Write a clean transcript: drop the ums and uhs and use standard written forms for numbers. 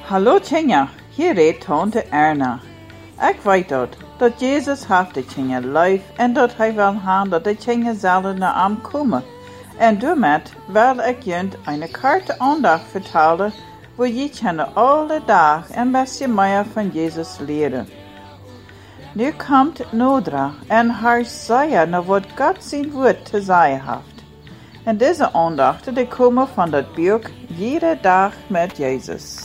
Hallo Tjenja, hier redt tante Erna. Ik weet dat Jezus heeft de Tjenja lief en dat hij wil hebben dat de Tjenja zullen naar hem komen. En daarmee wil ik jullie een korte aandacht vertellen, waar je kunnen alle dag een beetje meer van Jezus leren. Nu komt Nodra en haar zeggen naar wat God zijn woord te zeggen heeft. En deze aandachten die komen van dat boek Iedere Dag met Jezus.